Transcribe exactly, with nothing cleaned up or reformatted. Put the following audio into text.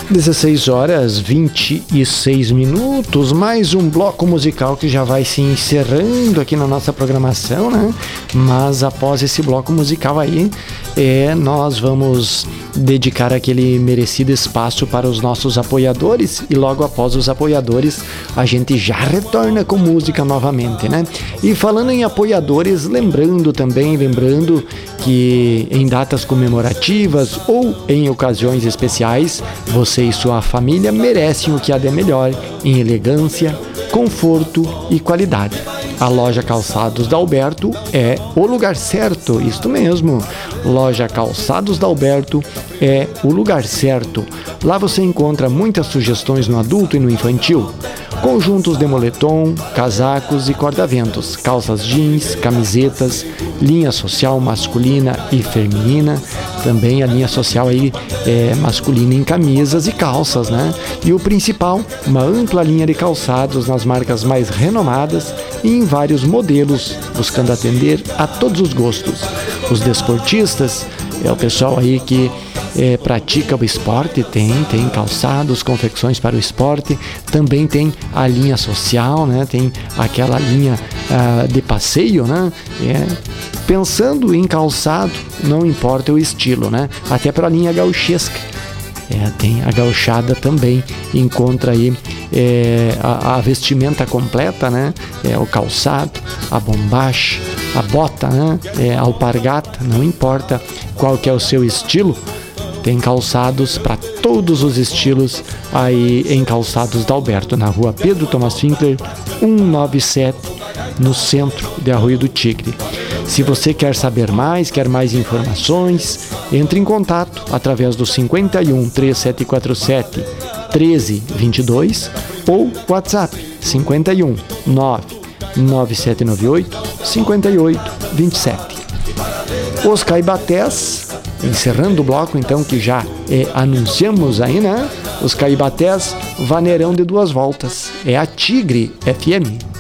dezesseis horas vinte e seis minutos, mais um bloco musical que já vai se encerrando aqui na nossa programação, né? Mas após esse bloco musical aí, é, nós vamos dedicar aquele merecido espaço para os nossos apoiadores e logo após os apoiadores a gente já retorna com música novamente, né? E falando em apoiadores, lembrando também, lembrando que em datas comemorativas ou em ocasiões especiais, você e sua família merecem o que há de melhor em elegância, conforto e qualidade. A loja Calçados Dalberto é o lugar certo, isto mesmo. Loja Calçados Dalberto é o lugar certo. Lá você encontra muitas sugestões no adulto e no infantil. Conjuntos de moletom, casacos e corda-ventos, calças jeans, camisetas, linha social masculina e feminina, também a linha social aí é masculina em camisas e calças, né? E o principal, uma ampla linha de calçados nas marcas mais renomadas e em vários modelos, buscando atender a todos os gostos. Os desportistas, é o pessoal aí que É, pratica o esporte, tem, tem calçados, confecções para o esporte, também tem a linha social, né? Tem aquela linha ah, de passeio, né? É, pensando em calçado, não importa o estilo, né? Até para a linha gauchesca. É, tem a gauchada também, encontra aí é, a, a vestimenta completa, né? É, o calçado, a bombacha, a bota, né? É, a alpargata, não importa qual que é o seu estilo, tem calçados para todos os estilos aí em Calçados Dalberto, na rua Pedro Thomas Finkler, cento e noventa e sete, no centro de Arroio do Tigre. Se você quer saber mais, quer mais informações, entre em contato através do cinquenta e um, três sete quatro sete, treze vinte e dois ou WhatsApp cinquenta e um, nove nove sete nove oito, cinquenta e oito vinte e sete. Os Caibatés, encerrando o bloco então que já é, anunciamos aí, né? Os Caibatés, vaneirão de duas voltas. É a Tigre F M.